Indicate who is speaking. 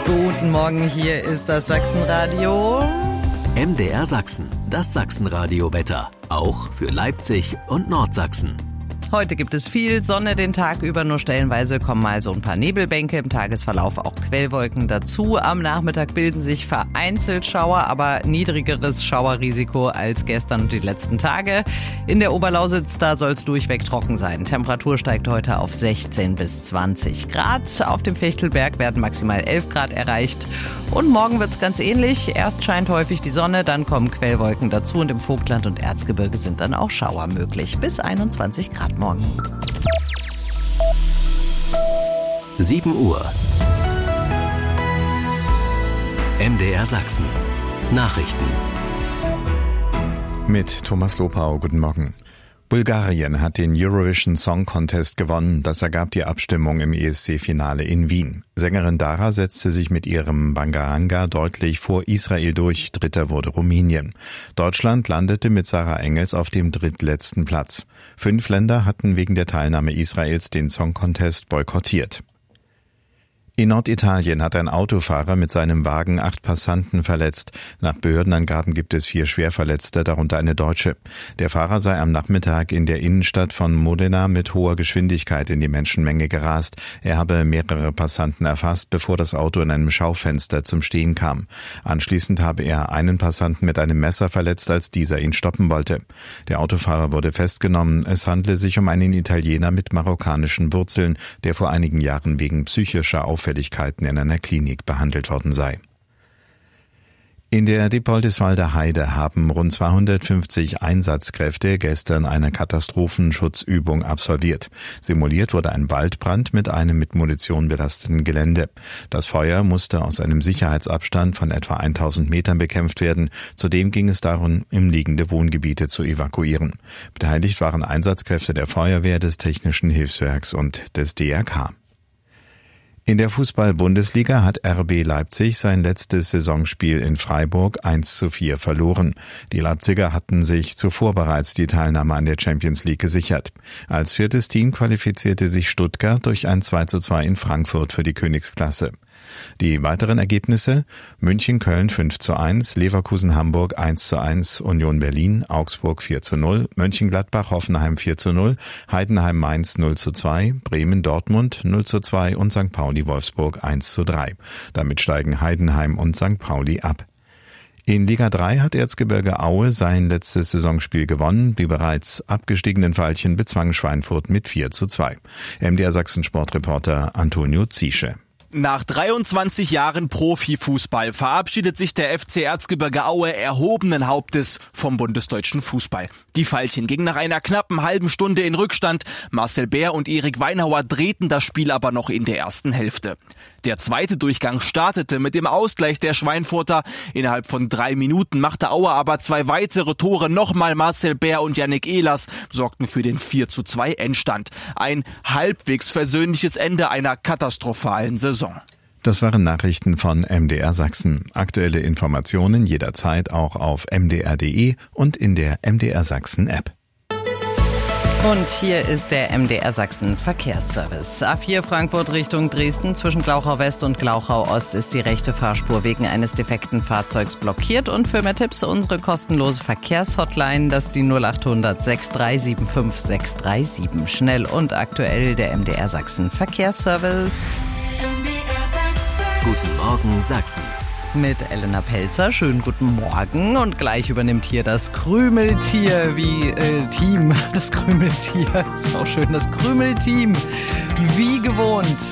Speaker 1: Guten Morgen, hier ist das Sachsenradio.
Speaker 2: MDR Sachsen, das Sachsenradio-Wetter. Auch für Leipzig und Nordsachsen.
Speaker 1: Heute gibt es viel Sonne den Tag über, nur stellenweise kommen mal so ein paar Nebelbänke, im Tagesverlauf auch Quellwolken dazu. Am Nachmittag bilden sich vereinzelt Schauer, aber niedrigeres Schauerrisiko als gestern und die letzten Tage. In der Oberlausitz, da soll es durchweg trocken sein. Temperatur steigt heute auf 16 bis 20 Grad. Auf dem Fichtelberg werden maximal 11 Grad erreicht. Und morgen wird es ganz ähnlich. Erst scheint häufig die Sonne, dann kommen Quellwolken dazu und im Vogtland und Erzgebirge sind dann auch Schauer möglich. Bis 21 Grad morgen.
Speaker 2: 7 Uhr. MDR Sachsen. Nachrichten.
Speaker 3: Mit Thomas Lopau, guten Morgen. Bulgarien hat den Eurovision Song Contest gewonnen. Das ergab die Abstimmung im ESC-Finale in Wien. Sängerin Dara setzte sich mit ihrem Bangaranga deutlich vor Israel durch. Dritter wurde Rumänien. Deutschland landete mit Sarah Engels auf dem drittletzten Platz. 5 Länder hatten wegen der Teilnahme Israels den Song Contest boykottiert. In Norditalien hat ein Autofahrer mit seinem Wagen 8 Passanten verletzt. Nach Behördenangaben gibt es 4 Schwerverletzte, darunter eine Deutsche. Der Fahrer sei am Nachmittag in der Innenstadt von Modena mit hoher Geschwindigkeit in die Menschenmenge gerast. Er habe mehrere Passanten erfasst, bevor das Auto in einem Schaufenster zum Stehen kam. Anschließend habe er einen Passanten mit einem Messer verletzt, als dieser ihn stoppen wollte. Der Autofahrer wurde festgenommen. Es handle sich um einen Italiener mit marokkanischen Wurzeln, der vor einigen Jahren wegen psychischer Auffälligkeiten in einer Klinik behandelt worden sei. In der Dippoldiswalder Heide haben rund 250 Einsatzkräfte gestern eine Katastrophenschutzübung absolviert. Simuliert wurde ein Waldbrand mit einem mit Munition belasteten Gelände. Das Feuer musste aus einem Sicherheitsabstand von etwa 1000 Metern bekämpft werden. Zudem ging es darum, umliegende Wohngebiete zu evakuieren. Beteiligt waren Einsatzkräfte der Feuerwehr, des Technischen Hilfswerks und des DRK. In der Fußball-Bundesliga hat RB Leipzig sein letztes Saisonspiel in Freiburg 1:4 verloren. Die Leipziger hatten sich zuvor bereits die Teilnahme an der Champions League gesichert. Als 4. Team qualifizierte sich Stuttgart durch ein 2:2 in Frankfurt für die Königsklasse. Die weiteren Ergebnisse: München-Köln 5:1, Leverkusen-Hamburg 1:1, Union Berlin, Augsburg 4:0, Mönchengladbach-Hoffenheim 4:0, Heidenheim-Mainz 0:2, Bremen-Dortmund 0:2 und St. Pauli-Wolfsburg 1:3. Damit steigen Heidenheim und St. Pauli ab. In Liga 3 hat Erzgebirge Aue sein letztes Saisonspiel gewonnen. Die bereits abgestiegenen Veilchen bezwangen Schweinfurt mit 4:2. MDR Sachsen Sportreporter Antonio Ziesche.
Speaker 4: Nach 23 Jahren Profifußball verabschiedet sich der FC Erzgebirge Aue erhobenen Hauptes vom bundesdeutschen Fußball. Die Veilchen gingen nach einer knappen halben Stunde in Rückstand. Marcel Bär und Erik Weinhauer drehten das Spiel aber noch in der ersten Hälfte. Der zweite Durchgang startete mit dem Ausgleich der Schweinfurter. Innerhalb von 3 Minuten machte Aue aber 2 weitere Tore. Nochmal Marcel Bär und Yannick Ehlers sorgten für den 4:2 Endstand. Ein halbwegs versöhnliches Ende einer katastrophalen Saison.
Speaker 3: Das waren Nachrichten von MDR Sachsen. Aktuelle Informationen jederzeit auch auf mdr.de und in der MDR Sachsen App.
Speaker 1: Und hier ist der MDR Sachsen Verkehrsservice. A4 Frankfurt Richtung Dresden. Zwischen Glauchau West und Glauchau Ost ist die rechte Fahrspur wegen eines defekten Fahrzeugs blockiert. Und für mehr Tipps unsere kostenlose Verkehrshotline, das ist die 0800 6375 637. Schnell und aktuell der MDR Sachsen Verkehrsservice.
Speaker 2: Guten Morgen Sachsen.
Speaker 1: Mit Elena Pelzer. Schönen guten Morgen. Und gleich übernimmt hier das Krümeltier Team. Das Krümeltier. Ist auch schön. Das Krümelteam. Wie gewohnt.